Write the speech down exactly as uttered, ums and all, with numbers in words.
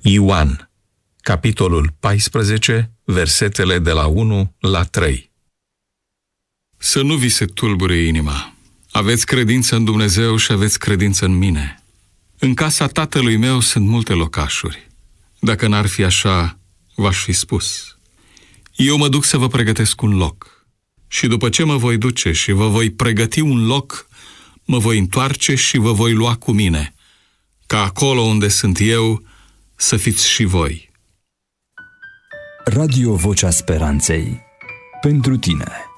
Ioan, capitolul paisprezece, versetele de la unu la trei. Să nu vi se tulbure inima. Aveți credință în Dumnezeu și aveți credință în mine. În casa tatălui meu sunt multe locașuri. Dacă n-ar fi așa, v-aș fi spus. Eu mă duc să vă pregătesc un loc. Și după ce mă voi duce și vă voi pregăti un loc, mă voi întoarce și vă voi lua cu mine, ca acolo unde sunt eu să fiți și voi. Radio Vocea Speranței. Pentru tine.